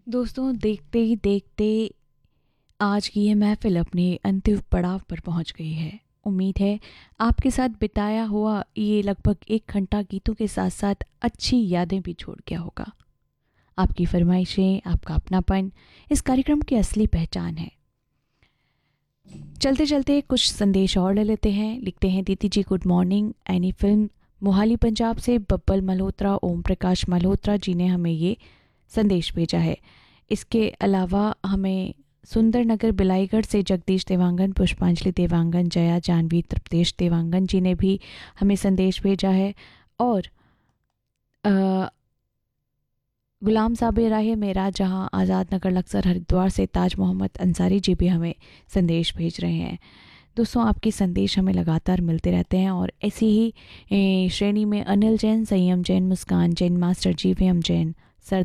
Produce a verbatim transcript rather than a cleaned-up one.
दोस्तों, देखते ही देखते आज की यह महफ़िल अपने अंतिम पड़ाव पर पहुंच गई है। उम्मीद है आपके साथ बिताया हुआ ये लगभग एक घंटा गीतों के साथ साथ अच्छी यादें भी छोड़ गया होगा। आपकी फरमाइशें, आपका अपनापन इस कार्यक्रम की असली पहचान है। चलते चलते कुछ संदेश और ले लेते हैं। लिखते हैं, दीदी जी good morning. Any film Mohali Punjab से बब्बल मल्होत्रा, ओम प्रकाश मल्होत्रा जी ने हमें ये संदेश भेजा है। इसके अलावा हमें सुंदरनगर बिलाईगढ़ से जगदीश देवांगन, पुष्पांजलि देवांगन, जया जानवी, तृप्तेश देवांगन जी ने भी हमें संदेश भेजा है। और अ, गुलाम साबिर राहे मेरा जहां, आज़ाद नगर लक्सर हरिद्वार से ताज मोहम्मद अंसारी जी भी हमें संदेश भेज रहे हैं। दोस्तों, आपके संदेश हमें लगातार मिलते रहते हैं और ऐसी ही ए, श्रेणी में अनिल जैन, संयम जैन, मुस्कान जैन, मास्टर जी वी एम जैन,